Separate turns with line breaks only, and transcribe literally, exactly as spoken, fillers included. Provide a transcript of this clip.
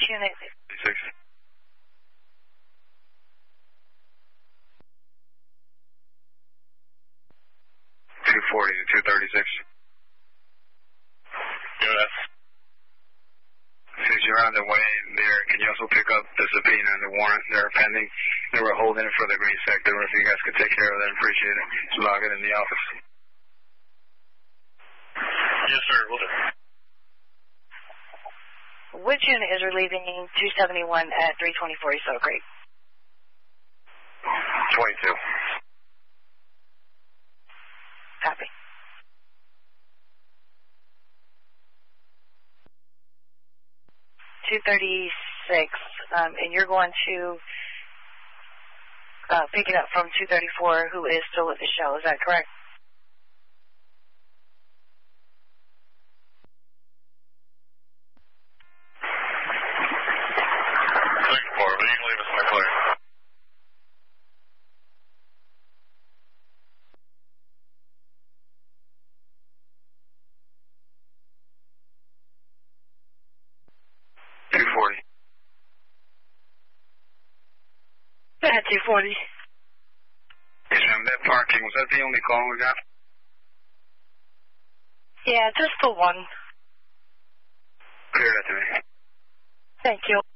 unit?
Six. Two forty to two thirty-six.
Yes.
Since you're on the way there, can you also pick up the subpoena and the warrant that are pending? They were holding it for the green sector. If you guys could take care of that, appreciate it. Just log it in the office.
Yes, sir. We'll do.
Which unit is relieving two seventy-one at three twenty-four Soda Creek?
twenty-two.
Copy. two thirty-six, um, and you're going to uh, pick it up from two thirty-four, who is still at the show. Is that correct?
Six four, but you can leave us in the clear.
two forty.
Go ahead, two forty.
Yes, ma'am. That parking, was that the only call we got?
Yeah, just the one.
Clear that to me.
Thank you.